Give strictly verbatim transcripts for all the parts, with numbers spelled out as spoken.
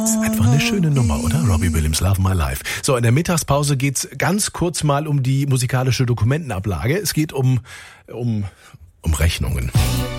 Das ist einfach eine schöne Nummer, oder? Robbie Williams, Love My Life. So, in der Mittagspause geht's ganz kurz mal um die musikalische Dokumentenablage. Es geht um, um, um Rechnungen.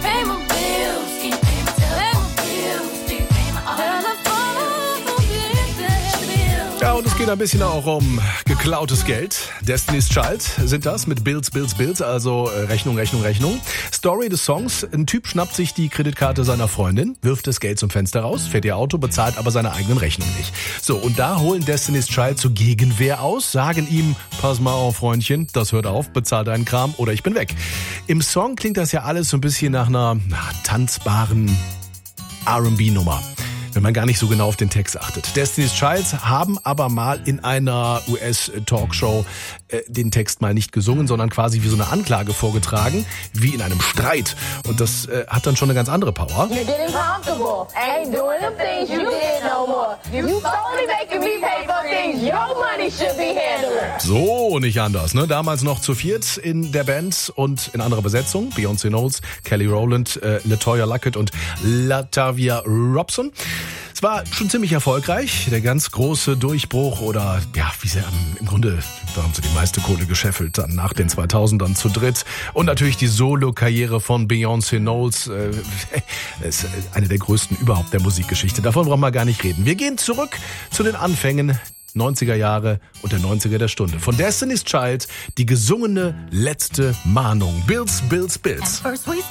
Ja, und es geht ein bisschen auch um geklautes Geld. Destiny's Child sind das mit Bills, Bills, Bills, also äh, Rechnung, Rechnung, Rechnung. Story des Songs: Ein Typ schnappt sich die Kreditkarte seiner Freundin, wirft das Geld zum Fenster raus, fährt ihr Auto, bezahlt aber seine eigenen Rechnungen nicht. So, und da holen Destiny's Child zur Gegenwehr aus, sagen ihm: Pass mal auf, Freundchen, das hört auf, bezahl deinen Kram oder ich bin weg. Im Song klingt das ja alles so ein bisschen nach einer na, tanzbaren R and B-Nummer, wenn man gar nicht so genau auf den Text achtet. Destiny's Child haben aber mal in einer U S-Talkshow äh, den Text mal nicht gesungen, sondern quasi wie so eine Anklage vorgetragen, wie in einem Streit. Und das äh, hat dann schon eine ganz andere Power. You're getting comfortable. Ain't doing the things you did no more. You slowly making me pay for things your money should be handling. So, nicht anders, ne? Damals noch zu viert in der Band und in anderer Besetzung. Beyoncé Knowles, Kelly Rowland, äh, LaToya Luckett und LaTavia Robson. Es war schon ziemlich erfolgreich, der ganz große Durchbruch oder ja, wie sie ähm, im Grunde, da haben sie die meiste Kohle gescheffelt, dann nach den zweitausendern zu dritt. Und natürlich die Solo-Karriere von Beyoncé Knowles, äh, ist eine der größten überhaupt der Musikgeschichte. Davon brauchen wir gar nicht reden. Wir gehen zurück zu den Anfängen neunziger Jahre und der neunziger der Stunde. Von Destiny's Child die gesungene letzte Mahnung. Bills, Bills, Bills.